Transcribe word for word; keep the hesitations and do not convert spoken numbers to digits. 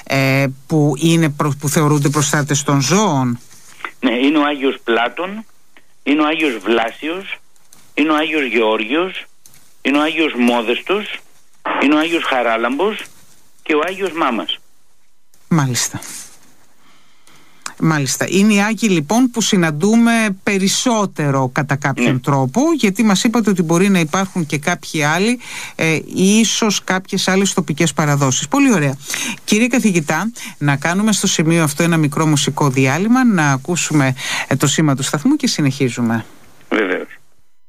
ε, που, είναι, που θεωρούνται προστάτες των ζώων. Ναι, είναι ο Άγιος Πλάτων, είναι ο Άγιος Βλάσιος, είναι ο Άγιος Γεώργιος, είναι ο Άγιος Μόδεστος, είναι ο Άγιος Χαράλαμπος και ο Άγιος Μάμας. Μάλιστα. Μάλιστα. Είναι οι Άγιοι λοιπόν που συναντούμε περισσότερο κατά κάποιον ναι. τρόπο, γιατί μας είπατε ότι μπορεί να υπάρχουν και κάποιοι άλλοι, ε, ίσως κάποιες άλλες τοπικές παραδόσεις. Πολύ ωραία. Κύριε καθηγητά, να κάνουμε στο σημείο αυτό ένα μικρό μουσικό διάλειμμα, να ακούσουμε ε, το σήμα του σταθμού και συνεχίζουμε. Βεβαίως.